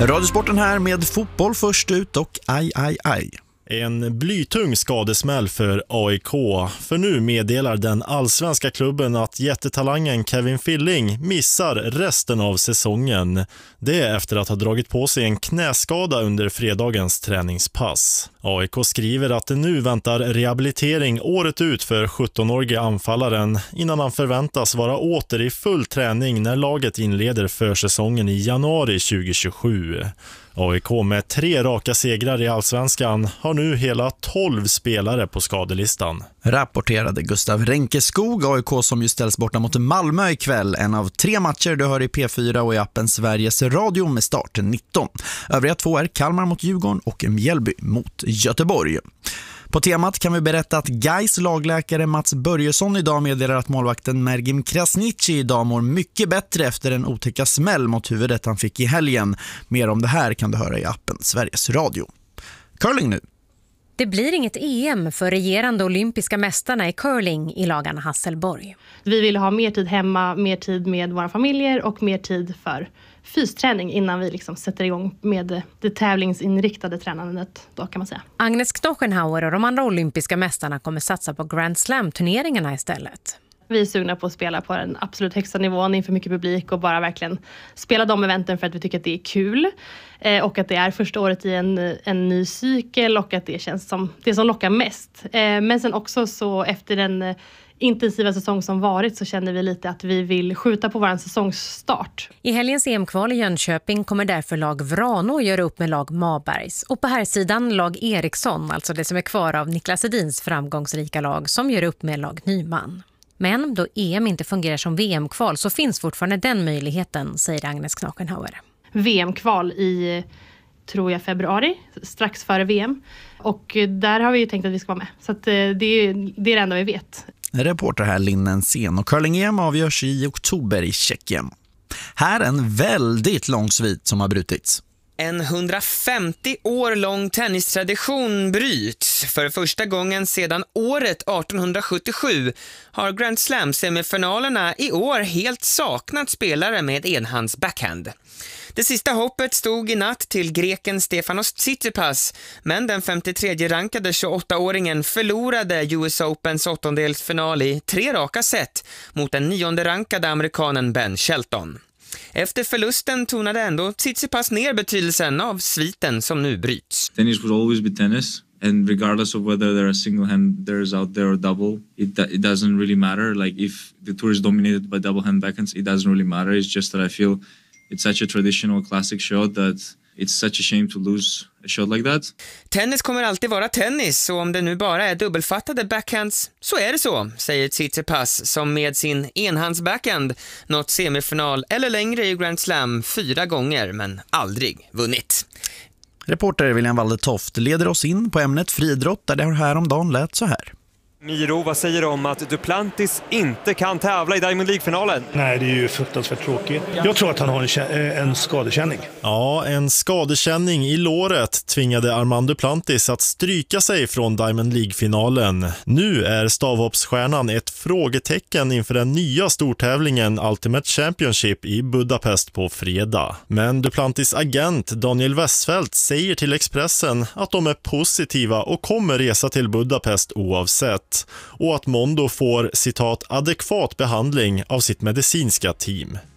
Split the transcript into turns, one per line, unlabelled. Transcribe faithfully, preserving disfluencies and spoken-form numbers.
Radiosporten här med fotboll först ut och aj, aj, aj.
En blytung skadesmäll för A I K. För nu meddelar den allsvenska klubben att jättetalangen Kevin Filling missar resten av säsongen. Det är efter att ha dragit på sig en knäskada under fredagens träningspass. A I K skriver att det nu väntar rehabilitering året ut för sjuttonårige anfallaren innan han förväntas vara åter i full träning när laget inleder försäsongen i januari tjugohundratjugosju. A I K med tre raka segrar i allsvenskan har nu hela tolv spelare på skadelistan.
Rapporterade Gustav Renkeskog, A I K som ju ställs borta mot Malmö ikväll. En av tre matcher du hör i P fyra och i appen Sveriges Radio med start nitton. Övriga två är Kalmar mot Djurgården och Mjällby mot Göteborg. På temat kan vi berätta att Gais lagläkare Mats Börjesson idag meddelar att målvakten Mergim Krasniqi idag mår mycket bättre efter en otäcka smäll mot huvudet han fick i helgen. Mer om det här kan du höra i appen Sveriges Radio. Curling nu.
Det blir inget E M för regerande olympiska mästarna i curling i lagarna Hasselborg.
Vi vill ha mer tid hemma, mer tid med våra familjer och mer tid för fysträning innan vi liksom sätter igång med det tävlingsinriktade tränandet då, kan man säga.
Agnes Knochenhauer och de andra olympiska mästarna kommer satsa på Grand Slam-turneringarna istället.
Vi är sugna på att spela på den absolut högsta nivån inför mycket publik och bara verkligen spela de eventen för att vi tycker att det är kul. Eh, och att det är första året i en, en ny cykel och att det känns som det som lockar mest. Eh, men sen också så efter den intensiva säsong som varit så känner vi lite att vi vill skjuta på vår säsongsstart.
I helgens E M-kval i Jönköping kommer därför lag Vrano göra upp med lag Mabergs. Och på här sidan lag Eriksson, alltså det som är kvar av Niklas Edins framgångsrika lag, som gör upp med lag Nyman. Men då E M inte fungerar som V M-kval så finns fortfarande den möjligheten, säger Agnes Knochenhauer.
V M-kval i, tror jag, februari, strax före V M. Och där har vi ju tänkt att vi ska vara med. Så att det, är, det är det enda vi vet.
Reporter här Linnen Sen och curling-E M avgörs i oktober i Tjeckien. Här en väldigt lång svit som har brutits.
En hundrafemtio år lång tennistradition bryts. För första gången sedan året arton sjuttiosju har Grand Slam-semifinalerna i år helt saknat spelare med enhands backhand. Det sista hoppet stod i natt till greken Stefanos Tsitsipas, men den femtiotredje rankade tjugoåttaåringen förlorade U S Opens åttondelsfinal i tre raka set mot den nionde rankade amerikanen Ben Shelton. Efter förlusten tonade ändå Tsitsipas ner betydelsen av sviten som nu bryts.
Tennis will always be tennis, and regardless of whether there are single handers out there or double, it it doesn't really matter. Like if the tour is dominated by double hand backhands, it doesn't really matter. It's just that I feel it's such a traditional classic shot that it's such a shame to lose a shot like that.
Tennis kommer alltid vara tennis, och om det nu bara är dubbelfattade backhands så är det så, säger Tsitsipas som med sin enhands backhand nått semifinal eller längre i Grand Slam fyra gånger men aldrig vunnit.
Reporter William Waldetoft leder oss in på ämnet friidrott där det häromdagen lät så här.
Miro, vad säger du om att Duplantis inte kan tävla i Diamond League-finalen?
Nej, det är ju fruktansvärt tråkigt. Jag tror att han har en, en skadekänning.
Ja, en skadekänning i låret tvingade Armand Duplantis att stryka sig från Diamond League-finalen. Nu är stavhoppsstjärnan ett frågetecken inför den nya stortävlingen Ultimate Championship i Budapest på fredag. Men Duplantis agent Daniel Westfeldt säger till Expressen att de är positiva och kommer resa till Budapest oavsett. Och att Mondo får, citat, adekvat behandling av sitt medicinska team.